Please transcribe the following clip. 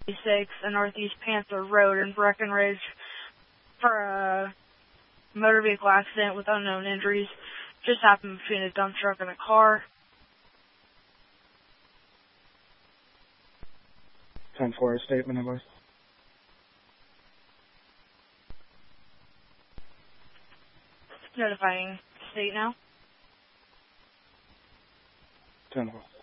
6 and Northeast Panther Road in Breckenridge for a motor vehicle accident with unknown injuries. Just happened between a dump truck and a car. 10-4, a statement, invoice. Notifying state now. 10-4.